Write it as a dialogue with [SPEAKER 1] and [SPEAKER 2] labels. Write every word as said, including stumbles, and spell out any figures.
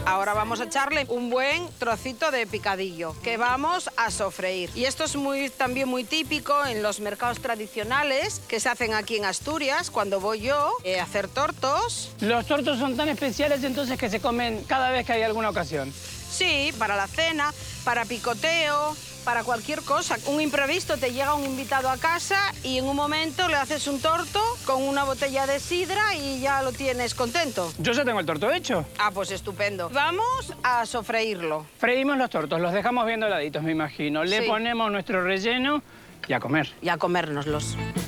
[SPEAKER 1] Ahora vamos a echarle un buen trocito de picadillo que vamos a sofreír. Y esto es muy, también muy típico en los mercados tradicionales que se hacen aquí en Asturias, cuando voy yo eh, a hacer tortos.
[SPEAKER 2] Los tortos son tan especiales entonces que se comen cada vez que hay alguna ocasión.
[SPEAKER 1] Sí, para la cena, para picoteo, para cualquier cosa. Un imprevisto, te llega un invitado a casa y en un momento le haces un torto con una botella de sidra y ya lo tienes contento.
[SPEAKER 2] Yo ya tengo el torto hecho.
[SPEAKER 1] Ah, pues estupendo. Vamos a sofreírlo.
[SPEAKER 2] Freímos los tortos, los dejamos bien doraditos, me imagino. Le
[SPEAKER 1] Sí.
[SPEAKER 2] ponemos nuestro relleno y a comer.
[SPEAKER 1] Y a comérnoslos.